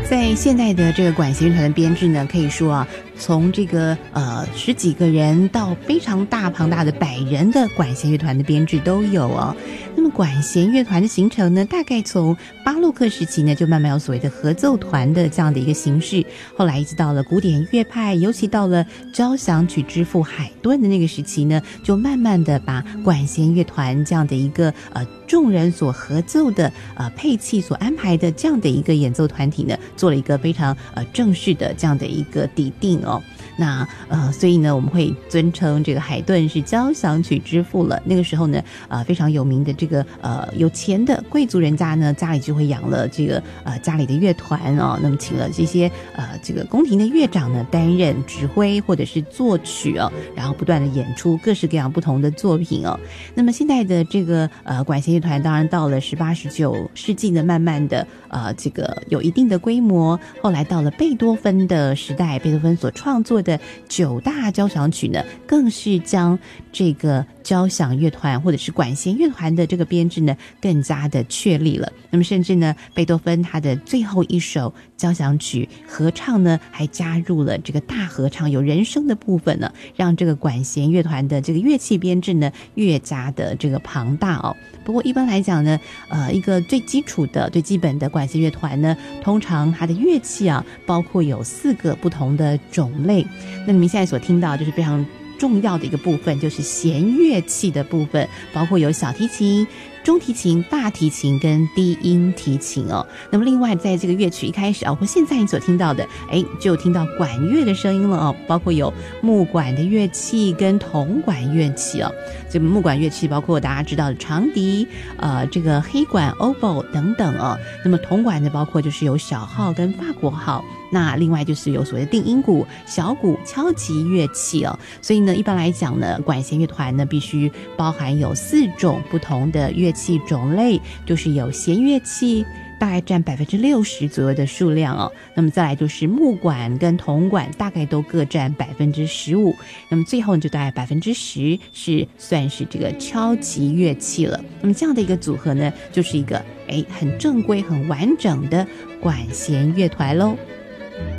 在现代的这个管弦乐团的编制呢，可以说啊，从这个十几个人到非常庞大的100人的管弦乐团的编制都有哦。那么管弦乐团的形成呢，大概从巴洛克时期呢，就慢慢有所谓的合奏团的这样的一个形式，后来一直到了古典乐派，尤其到了交响曲之父海顿的那个时期呢，就慢慢的把管弦乐团这样的一个众人所合奏的配器所安排的这样的一个演奏团体呢，做了一个非常正式的这样的一个底定哦。那所以呢，我们会尊称这个海顿是交响曲之父了。那个时候呢，非常有名的这个有钱的贵族人家呢，家里就会养了这个家里的乐团哦，那么请了这些这个宫廷的乐长呢担任指挥或者是作曲哦，然后不断的演出各式各样不同的作品哦。那么现在的这个管弦乐团，当然到了18、19世纪呢，慢慢的这个有一定的规模。后来到了贝多芬的时代，贝多芬所创作的9大交响曲呢，更是将这个交响乐团或者是管弦乐团的这个编制呢，更加的确立了。那么甚至呢，贝多芬他的最后一首交响曲合唱呢，还加入了这个大合唱，有人声的部分呢，让这个管弦乐团的这个乐器编制呢，越加的这个庞大哦。不过一般来讲呢，一个最基础的、最基本的管弦乐团呢，通常它的乐器啊，包括有4个不同的种类。那你们现在所听到就是非常重要的一个部分，就是弦乐器的部分，包括有小提琴、中提琴、大提琴跟低音提琴哦。那么另外在这个乐曲一开始啊，或现在你所听到的，就听到管乐的声音了哦，包括有木管的乐器跟铜管乐器哦。这个木管乐器包括大家知道的长笛、这个黑管 oboe 等等哦。那么铜管呢，包括就是有小号跟法国号。那另外就是有所谓的定音鼓、小鼓、敲击乐器哦。所以呢，一般来讲呢，管弦乐团呢必须包含有4种不同的乐器种类，就是有弦乐器，大概占60%左右的数量哦。那么再来就是木管跟铜管，大概都各占15%。那么最后呢，就大概10%是算是这个敲击乐器了。那么这样的一个组合呢，就是一个很正规、很完整的管弦乐团喽。